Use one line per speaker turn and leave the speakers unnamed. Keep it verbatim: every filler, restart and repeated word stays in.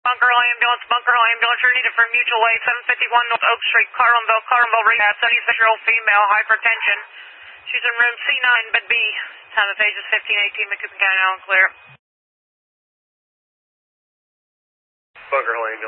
Bunker Hill Ambulance, Bunker Hill Ambulance, you're needed for mutual aid, seven fifty-one North Oak Street, Carlinville, Carlinville Rehab, seventy-six-year-old female, hypertension. She's in room C nine, bed B. Time of page is fifteen eighteen, Macoupin County, now and clear.
Bunker Hill Ambulance.